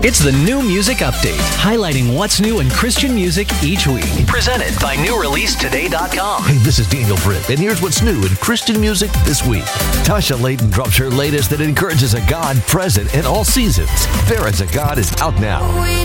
It's the New Music Update, highlighting what's new in Christian music each week. Presented by NewReleaseToday.com. Hey, this is Daniel Britt, and here's what's new in Christian music this week. Tasha Layton drops her latest that encourages a God present in all seasons. There is a God is out now.